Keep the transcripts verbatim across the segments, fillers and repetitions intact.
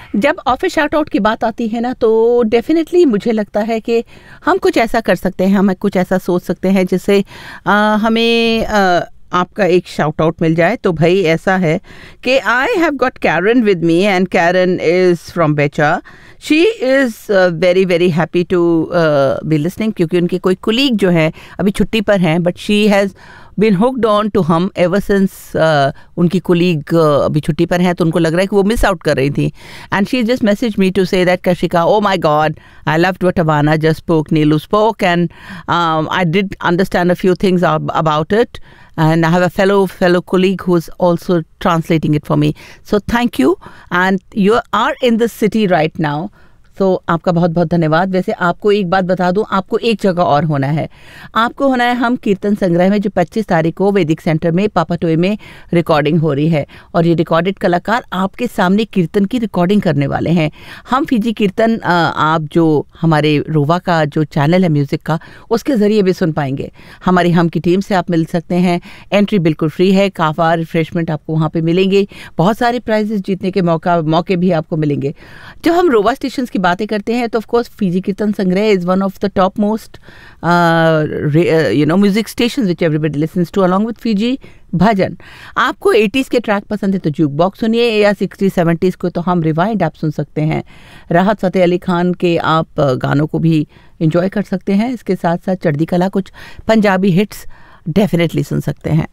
जब office shout out की बात आती है ना, तो डेफिनेटली मुझे लगता है कि हम कुछ ऐसा कर सकते हैं, हम कुछ ऐसा सोच सकते हैं जिससे हमें आ, आपका एक शाउट आउट मिल जाए। तो भाई ऐसा है कि I have got Karen with me and Karen is from बेचा। She is very very happy to be listening, क्योंकि उनके कोई कुलीग जो है अभी छुट्टी पर हैं, but she has been hooked on to हम ever since uh, उनकी कुलीग uh, अभी छुट्टी पर हैं, तो उनको लग रहा है कि वो मिस आउट कर रही थी। And she just message me to say that Kashika, O my God, I loved what Awana just spoke, Neelu spoke, and um, I did understand a few things ab- about it, and I have a fellow fellow colleague who's also translating it for me. So thank you, and you are in the city right now. तो आपका बहुत बहुत धन्यवाद। वैसे आपको एक बात बता दूं, आपको एक जगह और होना है, आपको होना है हम कीर्तन संग्रह में, जो पच्चीस तारीख को वैदिक सेंटर में पापाटोए में रिकॉर्डिंग हो रही है, और ये रिकॉर्डेड कलाकार आपके सामने कीर्तन की रिकॉर्डिंग करने वाले हैं। हम फीजी कीर्तन आप जो हमारे रोवा का जो चैनल है म्यूज़िक का, उसके ज़रिए भी सुन पाएंगे। हमारी हम की टीम से आप मिल सकते हैं, एंट्री बिल्कुल फ्री है, काफ़ा रिफ्रेशमेंट आपको वहाँ पर मिलेंगे, बहुत सारे प्राइजेस जीतने के मौका मौके भी आपको मिलेंगे। जब हम रोवा स्टेशन की बातें करते हैं तो ऑफ कोर्स फीजी कीर्तन संग्रह is one of the top most you know music stations which everybody listens to along with Fiji भजन। आपको एटीज़ के ट्रैक पसंद है तो जुक बॉक्स सुनिए, या सिक्सटीज़ सेवेंटीज़ को तो हम रिवाइंड आप सुन सकते हैं। राहत फ़तेह अली खान के आप गानों को भी इंजॉय कर सकते हैं। इसके साथ साथ चढ़दी कला कुछ पंजाबी हिट्स डेफिनेटली सुन सकते हैं।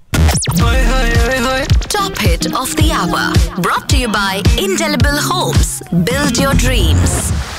Top hit of the hour, brought to you by Indelible Homes. Build your dreams.